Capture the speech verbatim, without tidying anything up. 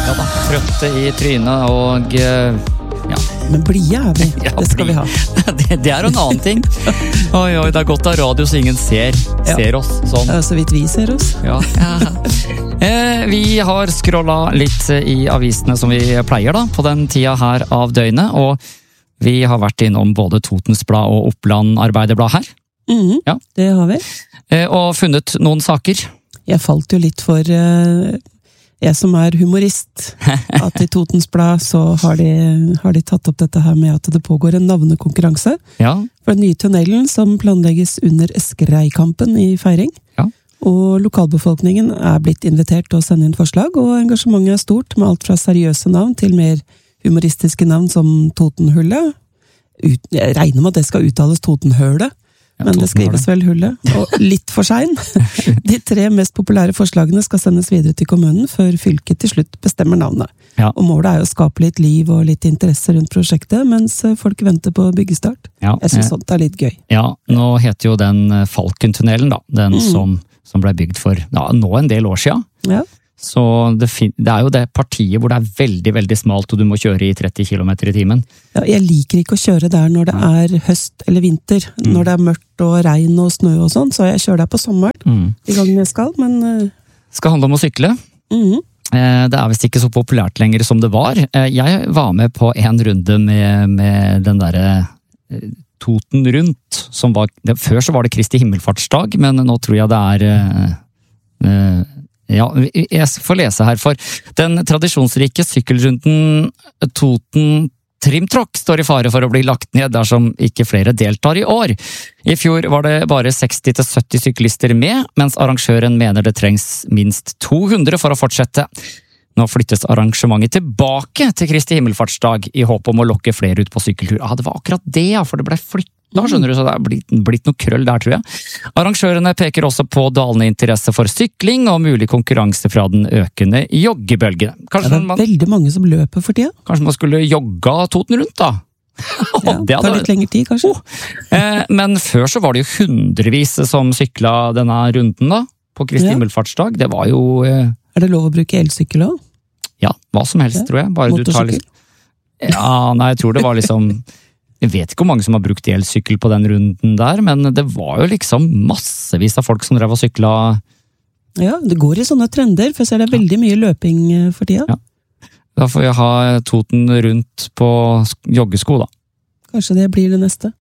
Ja da, trøtte i trynet og ja. Men blie er vi, Ja, det skal vi ha. Det, det er jo en annen ting. Oi, oi, det er godt av radio så ingen ser, Ja. ser oss sånn. Ja, så vidt vi ser oss. Ja. Eh, vi har scrollet litt i avisene som vi pleier da, på den tida her av døgnet, og vi har vært innom både Totens Blad og Oppland Arbeiderblad her. Mhm, Ja. Det har vi. Eh, og funnet noen saker. Jeg falt jo litt for, eh, jeg som er humorist, at i Totens Blad så har de, har de tatt opp dette her med at det pågår en navnekonkurranse Ja, for den nye tunnelen som planlegges under Skreikampen i Feiring. Ja. Og lokalbefolkningen er blitt invitert til å sende inn forslag, og engasjementet er stort med alt fra seriøse navn til mer humoristiske navn som Totenhullet. Ut, jeg regner med at det skal uttales Totenhølet, Ja, men det skrives vel Hullet. Og litt for sein. De tre mest populære forslagene skal sendes videre til kommunen før fylket til slutt bestemmer navnet. Ja. Og målet er jo å skape litt liv og litt interesse rundt prosjektet, mens folk venter på byggestart. ja. Jeg synes sånt er litt gøy. Ja, nå heter jo den Falkentunnelen da, den Mm. som, som ble bygd for ja, nå en del år siden. Ja. Så det, fin det er jo det partiet hvor det er veldig, veldig smalt, og du må kjøre i tretti kilometer i timen. Ja, jeg liker ikke å kjøre der når det er høst eller vinter, Mm. når det er mørkt og regn og snø og sånn, så jeg kjører der på sommeren, Mm. i gang jeg skal, men... Uh, Skal handle om å sykle. mhm. Eh, Det er visst ikke så populært lenger som det var. Eh, Jeg var med på en runde med, med den derre eh, Toten rundt, som var, det, før så var det Kristi himmelfartsdag, men nå tror jeg det er eh, eh, ja, jeg får lese her, for den tradisjonsrike sykkelrunden Toten Trimtråkk står i fare for å bli lagt ned dersom ikke flere deltar i år. I fjor var det bare seksti til sytti syklister med, mens arrangøren mener det trengs minst to hundre for å fortsette. Nå flyttes arrangementet tilbake til Kristi himmelfartsdag i håp om å lokke flere ut på sykkeltur. Ja, det var akkurat det, ja, for det ble flyttet. Da skjønner du, så det er blitt, blitt noe krøll der, tror jeg. Arrangørene peker også på dalende interesse for sykling og mulig konkurranse fra den økende joggebølgen. Ja, Kanskje, det er man, veldig mange som løper for tida. kanskje man skulle jogga Toten rundt, da? Ja, Det hadde- tar litt lengre tid, kanskje. Eh, Men før så var det jo hundrevis som sykla denne runden, da. På Kristi Ja. himmelfartsdag. Det var jo eh, Er det lov å bruke elsykkel også? ja, hva som helst, Ja. tror jeg. Bare du tar Motorsykkel? litt Ja, nei, jeg tror det var liksom Jeg vet ikke hvor mange som har brukt elsykkel på den runden der, men det var jo liksom massevis av folk som drev og sykla. Ja, det går i sånne trender, for jeg ser det er veldig mye løping eh, for tida. Ja. Da får vi ha Toten rundt på sk- joggesko, da. Kanskje det blir det neste.